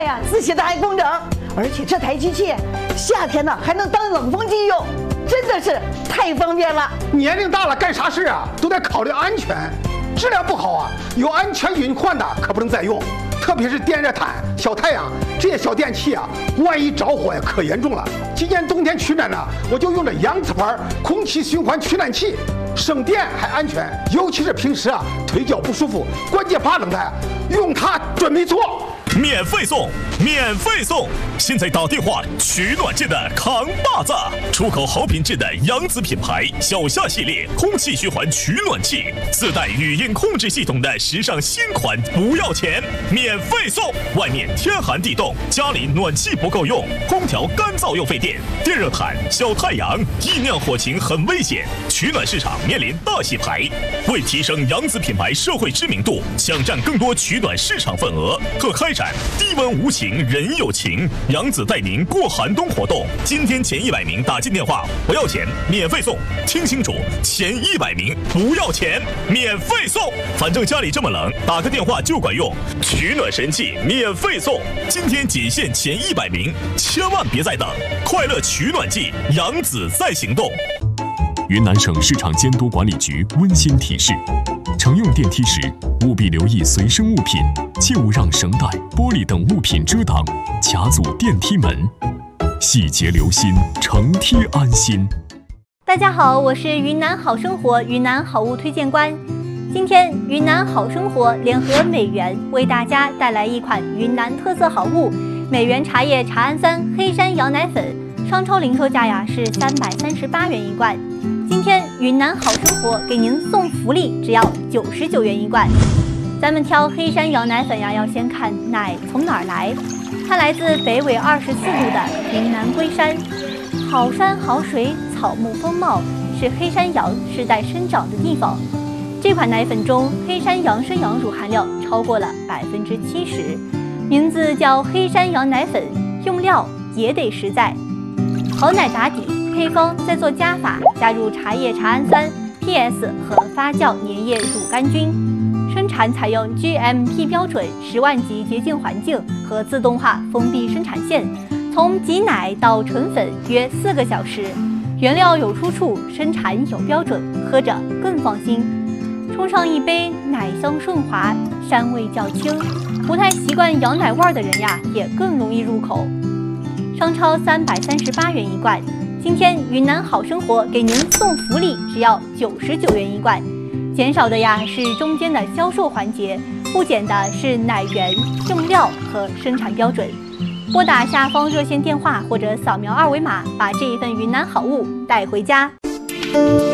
哎呀，仔细的还工整，而且这台机器夏天呢还能当冷风机用，真的是太方便了。 年龄大了干啥事啊都得考虑安全，质量不好啊，有安全隐患的可不能再用。特别是电热毯、小太阳这些小电器啊，万一着火呀可严重了。今年冬天取暖呢，我就用着扬子牌空气循环取暖器，省电还安全。尤其是平时啊腿脚不舒服、关节怕冷的，用它准没错。 免费送，免费送！现在打电话取暖界的扛把子，出口好品质的扬子品牌小夏系列空气循环取暖器，自带语音控制系统的时尚新款，不要钱，免费送！外面天寒地冻，家里暖气不够用，空调干燥又费电，电热毯、小太阳，易酿火情很危险，取暖市场面临大洗牌。为提升扬子品牌社会知名度，抢占更多取暖市场份额，特开展低温无情人有情，扬子带您过寒冬活动。今天前100名打进电话不要钱，免费送。听清楚，前100名不要钱，免费送。反正家里这么冷，打个电话就管用。取暖神器免费送，今天仅限前100名，千万别再等！快乐取暖季，扬子在行动。云南省市场监督管理局温馨提示：乘用电梯时，务必留意随身物品，切勿让绳带、玻璃等物品遮挡、卡阻电梯门。细节留心，乘梯安心。 大家好，我是云南好生活云南好物推荐官。今天云南好生活联合美源为大家带来一款云南特色好物——美源茶叶茶氨酸黑山羊奶粉，商超零售价呀是338元一罐。今天云南好生活给您送福利，只要99元一罐。咱们挑黑山羊奶粉呀，要先看奶从哪儿来。它来自北纬24度的云南龟山，好山好水，草木丰茂，是黑山羊世代生长的地方。这款奶粉中黑山羊生羊乳含量超过了70%，名字叫黑山羊奶粉，用料也得实在。好奶打底，配方再做加法，加入茶叶茶氨酸、PS 和发酵粘液乳杆菌。生产采用 GMP 标准10万级洁净环境和自动化封闭生产线，从挤奶到纯粉约4个小时。原料有出处，生产有标准，喝着更放心。冲上一杯，奶香顺滑，膻味较轻，不太习惯羊奶味的人呀，也更容易入口。商超338元一罐，今天云南好生活给您送福利，只要99元一罐。减少的呀是中间的销售环节，不减的是奶源、用料和生产标准。拨打下方热线电话或者扫描2维码，把这一份云南好物带回家。